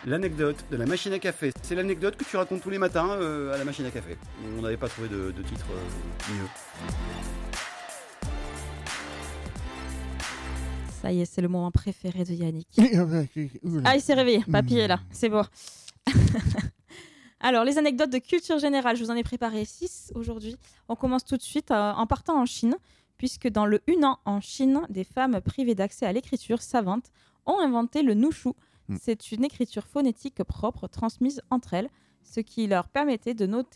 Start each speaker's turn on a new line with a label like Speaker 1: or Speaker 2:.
Speaker 1: L'anecdote de la machine à café. C'est l'anecdote que tu racontes tous les matins à la machine à café. On n'avait pas trouvé de titre mieux.
Speaker 2: Ça y est, c'est le moment préféré de Yannick. Ah, il s'est réveillé. Papy est là. C'est bon. Alors, les anecdotes de culture générale, je vous en ai préparé 6 aujourd'hui. On commence tout de suite en partant en Chine, puisque dans le Hunan, en Chine, des femmes privées d'accès à l'écriture savante ont inventé le nushu. C'est une écriture phonétique propre transmise entre elles, ce qui leur permettait de noter